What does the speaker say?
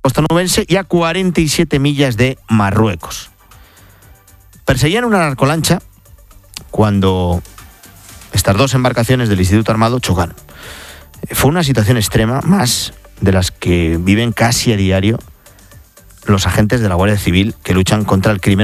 costa onubense y a 47 millas de Marruecos. Perseguían una narcolancha cuando estas dos embarcaciones del Instituto Armado chocaron. Fue una situación extrema, más de las que viven casi a diario los agentes de la Guardia Civil que luchan contra el crimen